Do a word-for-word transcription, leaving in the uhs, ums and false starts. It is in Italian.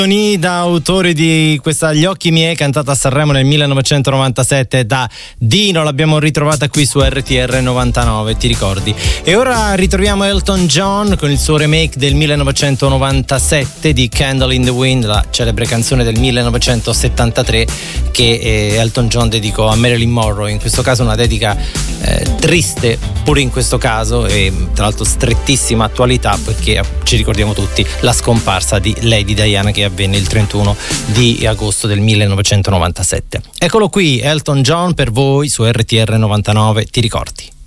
Da autore di questa Gli occhi miei, cantata a Sanremo nel millenovecentonovantasette da Dino, l'abbiamo ritrovata qui su R T R novantanove, ti ricordi? E ora ritroviamo Elton John con il suo remake del millenovecentonovantasette di Candle in the Wind, la celebre canzone del millenovecentosettantatré che eh, Elton John dedicò a Marilyn Monroe. In questo caso una dedica eh, triste pure in questo caso, e tra l'altro strettissima attualità, perché ci ricordiamo tutti la scomparsa di Lady Diana che avvenne il trentuno di agosto del millenovecentonovantasette. Eccolo qui Elton John per voi su R T R novantanove, ti ricordi?